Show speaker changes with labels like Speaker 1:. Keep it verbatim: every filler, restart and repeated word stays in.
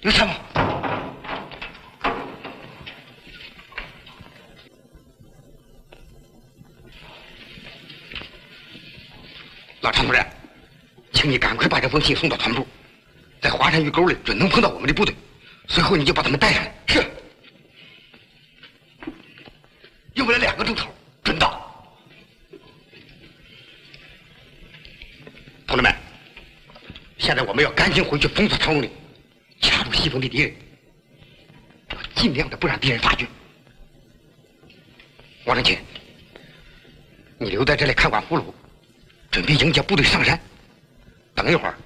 Speaker 1: 有什么？老常同志，请你赶快把这封信送到团部，在华山峪沟里准能碰到我们的部队，随后你就把他们带上来。是。用不了两个钟头，准到。同志们，现在我们要赶紧回去封锁长龙岭，掐住西风的敌人，要尽量的不让敌人发觉。王长清，你留在这里看管葫芦，准备迎接部队上山。等一会儿，